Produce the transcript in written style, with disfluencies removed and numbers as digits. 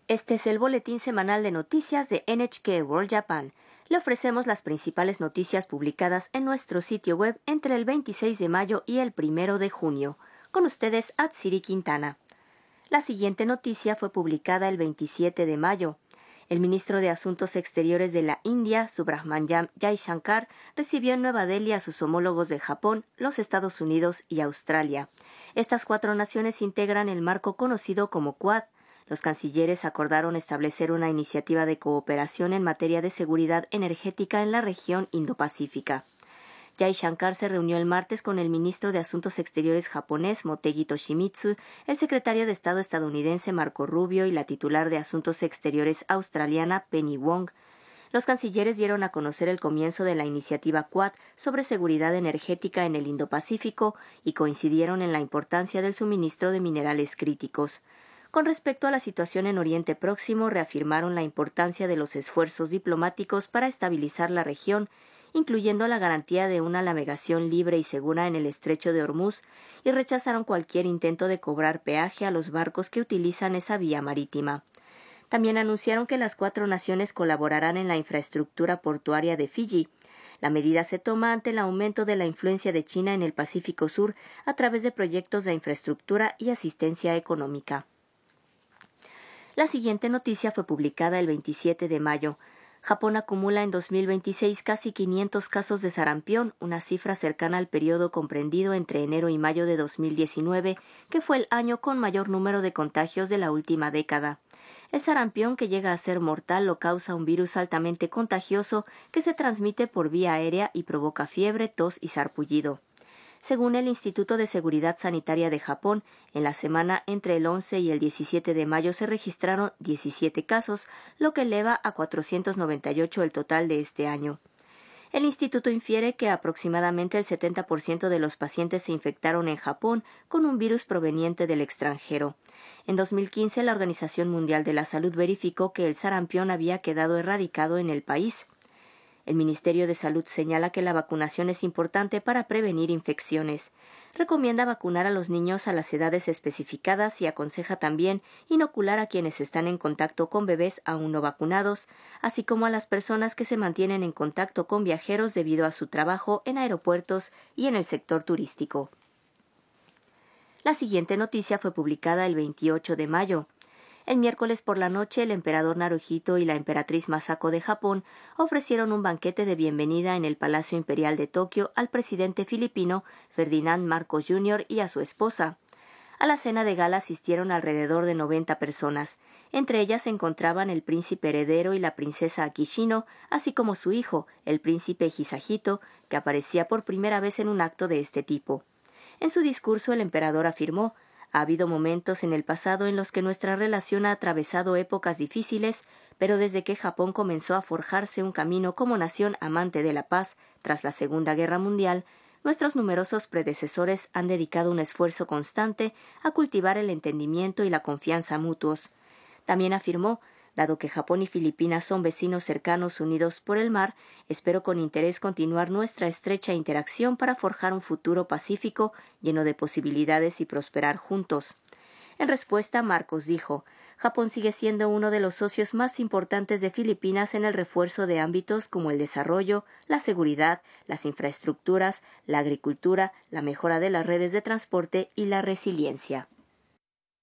Este es el boletín semanal de noticias de NHK World Japan. Le ofrecemos las principales noticias publicadas en nuestro sitio web entre el 26 de mayo y el 1 de junio. Con ustedes, Atsiri Quintana. La siguiente noticia fue publicada el 27 de mayo. El ministro de Asuntos Exteriores de la India, Subrahmanyam Jaishankar, recibió en Nueva Delhi a sus homólogos de Japón, los Estados Unidos y Australia. Estas 4 naciones integran el marco conocido como Quad. Los cancilleres acordaron establecer una iniciativa de cooperación en materia de seguridad energética en la región Indo-Pacífica. Jaishankar se reunió el martes con el ministro de Asuntos Exteriores japonés Motegi Toshimitsu, el secretario de Estado estadounidense Marco Rubio y la titular de Asuntos Exteriores australiana Penny Wong. Los cancilleres dieron a conocer el comienzo de la iniciativa Quad sobre seguridad energética en el Indo-Pacífico y coincidieron en la importancia del suministro de minerales críticos. Con respecto a la situación en Oriente Próximo, reafirmaron la importancia de los esfuerzos diplomáticos para estabilizar la región, incluyendo la garantía de una navegación libre y segura en el estrecho de Hormuz, y rechazaron cualquier intento de cobrar peaje a los barcos que utilizan esa vía marítima. También anunciaron que las 4 naciones colaborarán en la infraestructura portuaria de Fiji. La medida se toma ante el aumento de la influencia de China en el Pacífico Sur a través de proyectos de infraestructura y asistencia económica. La siguiente noticia fue publicada el 27 de mayo. Japón acumula en 2026 casi 500 casos de sarampión, una cifra cercana al periodo comprendido entre enero y mayo de 2019, que fue el año con mayor número de contagios de la última década. El sarampión, que llega a ser mortal, lo causa un virus altamente contagioso que se transmite por vía aérea y provoca fiebre, tos y sarpullido. Según el Instituto de Seguridad Sanitaria de Japón, en la semana entre el 11 y el 17 de mayo se registraron 17 casos, lo que eleva a 498 el total de este año. El instituto infiere que aproximadamente el 70% de los pacientes se infectaron en Japón con un virus proveniente del extranjero. En 2015, la Organización Mundial de la Salud verificó que el sarampión había quedado erradicado en el país. El Ministerio de Salud señala que la vacunación es importante para prevenir infecciones. Recomienda vacunar a los niños a las edades especificadas y aconseja también inocular a quienes están en contacto con bebés aún no vacunados, así como a las personas que se mantienen en contacto con viajeros debido a su trabajo en aeropuertos y en el sector turístico. La siguiente noticia fue publicada el 28 de mayo. El miércoles por la noche, el emperador Naruhito y la emperatriz Masako de Japón ofrecieron un banquete de bienvenida en el Palacio Imperial de Tokio al presidente filipino Ferdinand Marcos Jr. y a su esposa. A la cena de gala asistieron alrededor de 90 personas. Entre ellas se encontraban el príncipe heredero y la princesa Akishino, así como su hijo, el príncipe Hisahito, que aparecía por primera vez en un acto de este tipo. En su discurso, el emperador afirmó: «Ha habido momentos en el pasado en los que nuestra relación ha atravesado épocas difíciles, pero desde que Japón comenzó a forjarse un camino como nación amante de la paz tras la Segunda Guerra Mundial, nuestros numerosos predecesores han dedicado un esfuerzo constante a cultivar el entendimiento y la confianza mutuos». También afirmó: «Dado que Japón y Filipinas son vecinos cercanos unidos por el mar, espero con interés continuar nuestra estrecha interacción para forjar un futuro pacífico lleno de posibilidades y prosperar juntos». En respuesta, Marcos dijo: «Japón sigue siendo uno de los socios más importantes de Filipinas en el refuerzo de ámbitos como el desarrollo, la seguridad, las infraestructuras, la agricultura, la mejora de las redes de transporte y la resiliencia».